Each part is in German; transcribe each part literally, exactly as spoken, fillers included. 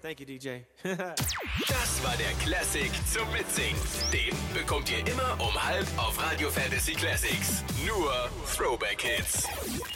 Thank you, D J. Das war der Classic zum Mitsingen. Den bekommt ihr immer um halb auf Radio Fantasy Classics. Nur Throwback Hits.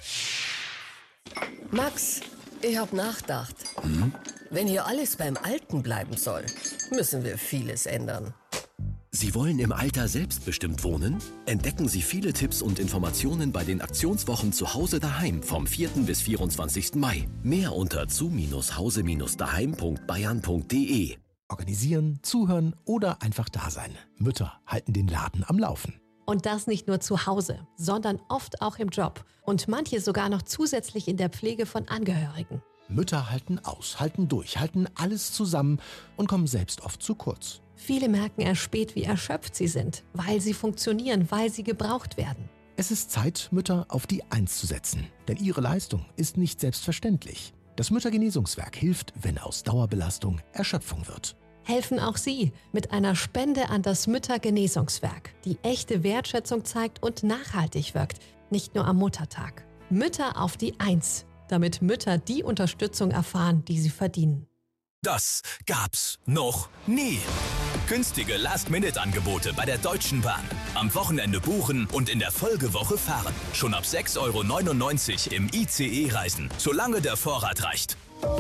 Max, ich hab nachgedacht. Hm? Wenn hier alles beim Alten bleiben soll, müssen wir vieles ändern. Sie wollen im Alter selbstbestimmt wohnen? Entdecken Sie viele Tipps und Informationen bei den Aktionswochen zu Hause daheim vom vierten bis vierundzwanzigsten Mai. Mehr unter zu Hause daheim punkt bayern punkt de. Organisieren, zuhören oder einfach da sein. Mütter halten den Laden am Laufen. Und das nicht nur zu Hause, sondern oft auch im Job. Und manche sogar noch zusätzlich in der Pflege von Angehörigen. Mütter halten aus, halten durch, halten alles zusammen und kommen selbst oft zu kurz. Viele merken erst spät, wie erschöpft sie sind, weil sie funktionieren, weil sie gebraucht werden. Es ist Zeit, Mütter auf die Eins zu setzen, denn ihre Leistung ist nicht selbstverständlich. Das Müttergenesungswerk hilft, wenn aus Dauerbelastung Erschöpfung wird. Helfen auch Sie mit einer Spende an das Müttergenesungswerk, die echte Wertschätzung zeigt und nachhaltig wirkt, nicht nur am Muttertag. Mütter auf die Eins, damit Mütter die Unterstützung erfahren, die sie verdienen. Das gab's noch nie. Günstige Last-Minute-Angebote bei der Deutschen Bahn. Am Wochenende buchen und in der Folgewoche fahren. Schon ab sechs Euro neunundneunzig im I C E reisen, solange der Vorrat reicht.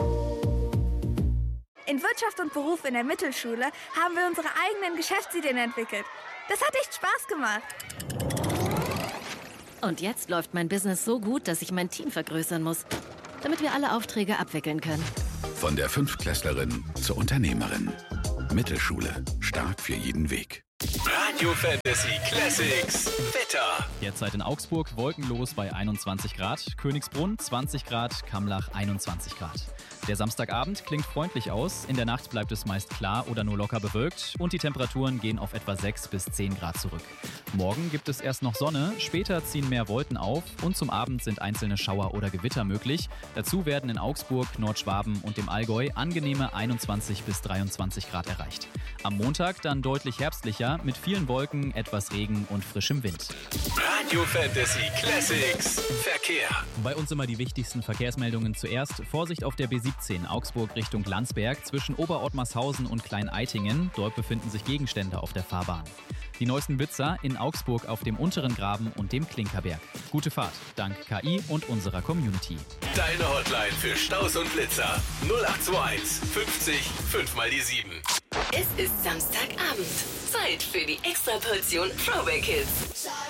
In Wirtschaft und Beruf in der Mittelschule haben wir unsere eigenen Geschäftsideen entwickelt. Das hat echt Spaß gemacht. Und jetzt läuft mein Business so gut, dass ich mein Team vergrößern muss, damit wir alle Aufträge abwickeln können. Von der Fünftklässlerin zur Unternehmerin. Mittelschule. Stark für jeden Weg. Radio Fantasy Classics. Wetter. Derzeit in Augsburg wolkenlos bei einundzwanzig Grad, Königsbrunn zwanzig Grad, Kamlach einundzwanzig Grad. Der Samstagabend klingt freundlich aus, in der Nacht bleibt es meist klar oder nur locker bewölkt und die Temperaturen gehen auf etwa sechs bis zehn Grad zurück. Morgen gibt es erst noch Sonne, später ziehen mehr Wolken auf und zum Abend sind einzelne Schauer oder Gewitter möglich. Dazu werden in Augsburg, Nordschwaben und dem Allgäu angenehme einundzwanzig bis dreiundzwanzig Grad erreicht. Am Montag dann deutlich herbstlicher mit vielen Wolken, etwas Regen und frischem Wind. Radio Fantasy Classics Verkehr. Bei uns immer die wichtigsten Verkehrsmeldungen zuerst. Vorsicht auf der B siebzehn Augsburg Richtung Landsberg zwischen Oberottmarshausen und Klein-Eitingen. Dort befinden sich Gegenstände auf der Fahrbahn. Die neuesten Blitzer in Augsburg auf dem unteren Graben und dem Klinkerberg. Gute Fahrt, dank K I und unserer Community. Deine Hotline für Staus und Blitzer null acht zwei eins fünfzig fünf mal die sieben. Es ist Samstagabend. Zeit für die Extraportion Throwback Hits.